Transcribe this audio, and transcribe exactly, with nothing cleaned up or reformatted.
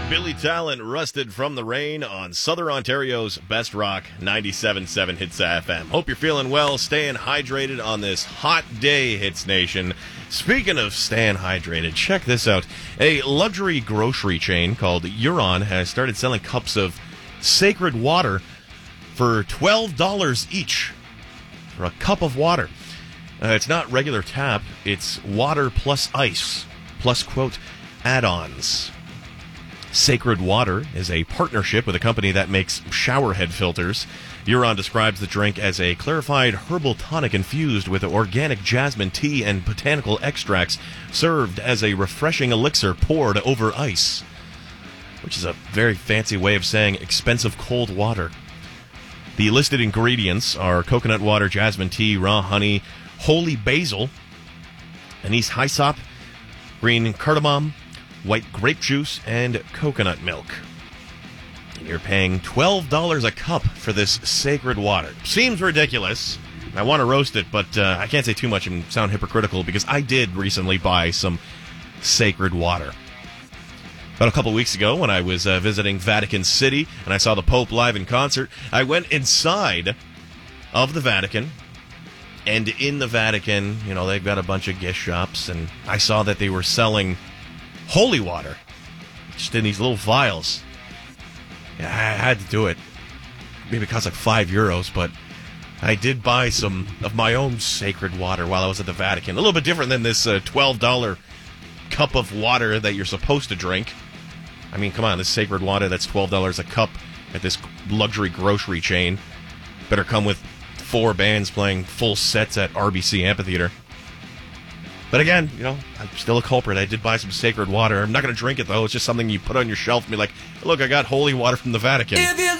Billy Talent, Rusted from the Rain on Southern Ontario's Best Rock, ninety-seven point seven Hits F M. Hope you're feeling well, staying hydrated on this hot day, Hits Nation. Speaking of staying hydrated, check this out. A luxury grocery chain called Huron has started selling cups of sacred water for twelve dollars each for a cup of water. Uh, it's not regular tap, it's water plus ice, plus, quote, add-ons. Sacred Water is a partnership with a company that makes showerhead filters. Huron describes the drink as a clarified herbal tonic infused with organic jasmine tea and botanical extracts, served as a refreshing elixir poured over ice, which is a very fancy way of saying expensive cold water. The listed ingredients are coconut water, jasmine tea, raw honey, holy basil, anise hyssop, green cardamom, white grape juice, and coconut milk. And you're paying twelve dollars a cup for this sacred water. Seems ridiculous. I want to roast it, but uh, I can't say too much and sound hypocritical because I did recently buy some sacred water. About a couple weeks ago when I was uh, visiting Vatican City and I saw the Pope live in concert, I went inside of the Vatican. And in the Vatican, you know, they've got a bunch of gift shops, and I saw that they were selling holy water, just in these little vials. Yeah, I had to do it. Maybe it cost like five euros, but I did buy some of my own sacred water while I was at the Vatican. A little bit different than this uh, twelve dollars cup of water that you're supposed to drink. I mean, come on, this sacred water that's twelve dollars a cup at this luxury grocery chain better come with four bands playing full sets at R B C Amphitheater. But again, you know, I'm still a culprit. I did buy some sacred water. I'm not going to drink it, though. It's just something you put on your shelf and be like, look, I got holy water from the Vatican. If you